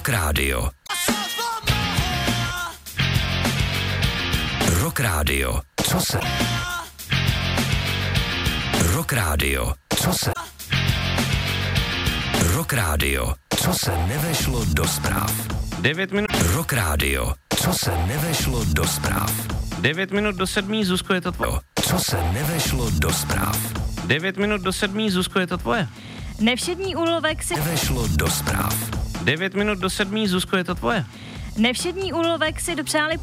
Rock Radio. Rock Radio. Co se? Rock Radio. Co se? Rock Radio. Co se nevešlo do zpráv? 9 minut. Rock Radio. Co se nevešlo do zpráv? 9 minut do 7, Zuzko, je to tvoje. Co se nevešlo do zpráv? 9 minut do 7, Zuzko, je to tvoje. Nevšední úlovek si... Nevešlo do zpráv. 9 minut do 7, Zuzko, je to tvoje. Nevšední úlovek si dopřáli...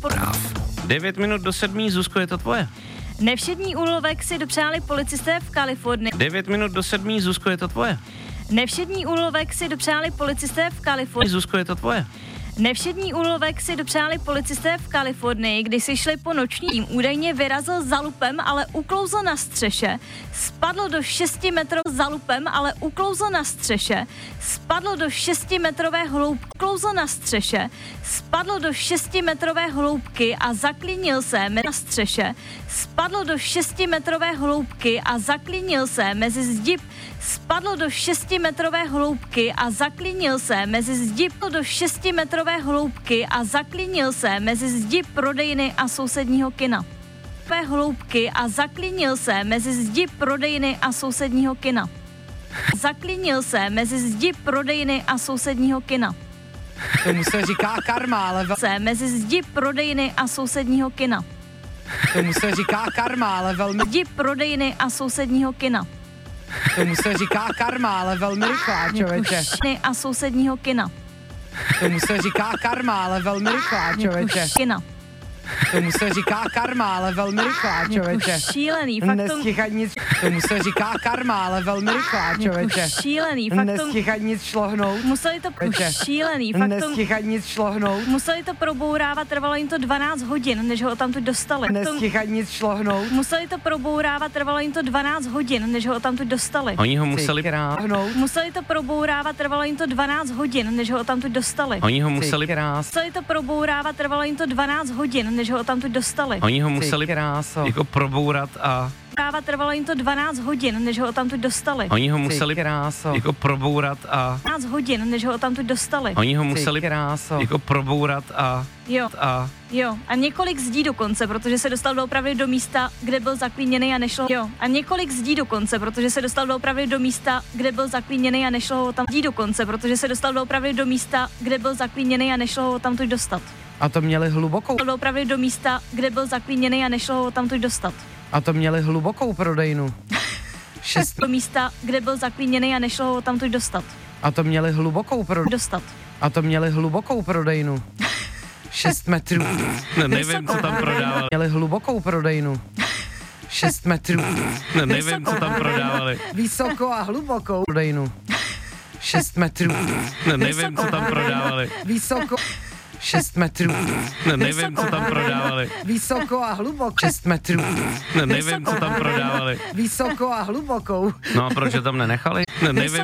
9 minut do 7, Zuzko, je to tvoje. Nevšední úlovek si dopřáli policisté v Kalifornii. 9 minut do 7, Zuzko, je to tvoje. Nevšední úlovek si dopřáli policisté v Kalifornii. Zuzko, je to tvoje. Nevšední úlovek si dopřáli policisté v Kalifornii, když si šli po nočním. Údajně vyrazil za lupem, ale uklouzl na střeše. Spadl do 6-metrové za lupem, ale uklouzl na střeše. Spadl do 6-metrové hloubky. Uklouzl na střeše. Spadl do 6-metrové hloubky a zaklínil se na střeše. Spadl do 6-metrové hloubky a zaklínil se mezi zdi. Spadl do 6-metrové hloubky a zaklínil se mezi zdi. Do 6-metrové hloubky a zaklínil se mezi zdi prodejny a sousedního kina. Hloubky a zaklínil se mezi zdi prodejny a sousedního kina. Zaklínil se mezi zdi prodejny a sousedního kina. Tomu se říká karma, ale... Se mezi zdi prodejny a sousedního kina. Tomu se říká karma, ale velmi... Zdi prodejny a sousedního kina. Tomu se říká karma, ale velmi rychlá, člověče. A sousedního kina. Tomu se říká karma, ale velmi rychlá, člověče. Kina. Tomu se říká karma, ale velmi rychlá, člověče. Šílený, fakt to... Nestíhat nic. Tomu se říká karma, ale velmi rychlá, člověče. Šílený, fakt to... Nestíhat nic šlohnout. Museli to... Šílený, fakt to... Nestíhat nic šlohnout. Museli to probourávat, trvalo jim to 12 hodin, než ho tamtud dostali. Nestíhat nic šlohnout. Museli to probourávat, trvalo jim to 12 hodin, než ho tamtud dostali. Oni ho museli... Museli to probourávat, trvalo jim to 12 hodin, než ho tamtud dostali. Oni ho museli... Museli to probourávat, trvalo jim to 12 hodin, než ho tamtud dostali. Oni ho museli jako probourat a... Trvalo jim to 12 hodin, než ho tamtud dostali. Oni ho museli jako probourat a... 12 hodin, než ho tamtud dostali. Oni ho museli jako probourat a... Jo. A několik zdí dokonce, protože se dostal doopravdy do místa, kde byl zaklíněný a nešlo. Jo. A několik zdí dokonce, protože se dostal doopravdy do místa, kde byl zaklíněný a nešlo ho tam. Zdí dokonce, protože se dostal doopravdy do místa, kde byl zaklíněný a nešlo ho tamtud dostat. A to měli hlubokou... Doopravdy do místa, kde byl zaklíněný a nešlo ho tamtud dostat. A to měli hlubokou prodejnu. 6 do místa, kde byl zaklíněný a nešlo ho tamtud dostat. A to měli hlubokou dostat. A to měli hlubokou prodejnu. 6 metrů. Nevím, co tam prodávali. Měli hlubokou prodejnu. 6 metrů. Nevím, co tam prodávali. Vysoko a hlubokou prodejnu. 6 metrů. Nevím, co tam prodávali. Vysoko. 6 metrů. Nevím, co tam prodávali. Vysoko a hluboko. 6 metrů. Nevím, co tam prodávali. Vysoko a hlubokou. No a proč je tam nenechali? Nevím.